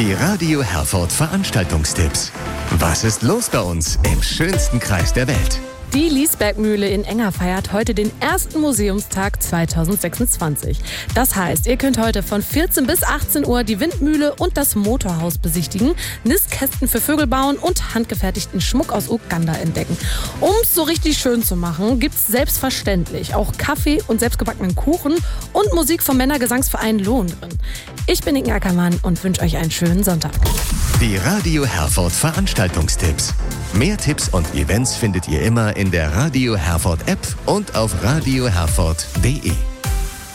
Die Radio Herford Veranstaltungstipps. Was ist los bei uns im schönsten Kreis der Welt? Die Liesbergmühle in Enger feiert heute den ersten Museumstag 2026. Das heißt, ihr könnt heute von 14 bis 18 Uhr die Windmühle und das Motorhaus besichtigen, Nistkästen für Vögel bauen und handgefertigten Schmuck aus Uganda entdecken. Um es so richtig schön zu machen, gibt es selbstverständlich auch Kaffee und selbstgebackenen Kuchen und Musik vom Männergesangsverein Lohengrin. Ich bin Inge Ackermann und wünsche euch einen schönen Sonntag. Die Radio Herford Veranstaltungstipps. Mehr Tipps und Events findet ihr immer in der Radio Herford App und auf radioherford.de.